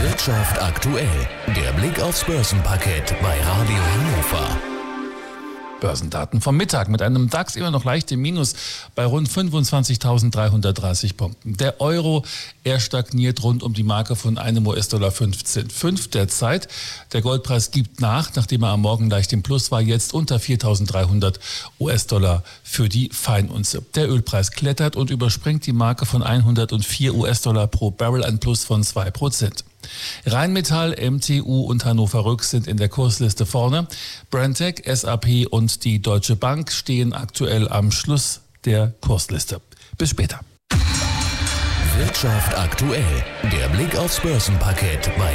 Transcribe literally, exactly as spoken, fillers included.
Wirtschaft aktuell. Der Blick aufs Börsenparkett bei Radio Hannover. Börsendaten vom Mittag mit einem DAX immer noch leicht im Minus bei rund fünfundzwanzigtausenddreihundertdreißig Punkten. Der Euro, er stagniert rund um die Marke von einem U S-Dollar fünfzehn Komma fünf derzeit. Der Goldpreis gibt nach, nachdem er am Morgen leicht im Plus war, jetzt unter viertausenddreihundert U S-Dollar für die Feinunze. Der Ölpreis klettert und überspringt die Marke von hundertvier U S-Dollar pro Barrel, ein Plus von zwei Prozent. Rheinmetall, M T U und Hannover Rück sind in der Kursliste vorne. Brenntag, S A P und die Deutsche Bank stehen aktuell am Schluss der Kursliste. Bis später. Wirtschaft aktuell. Der Blick aufs Börsenparkett bei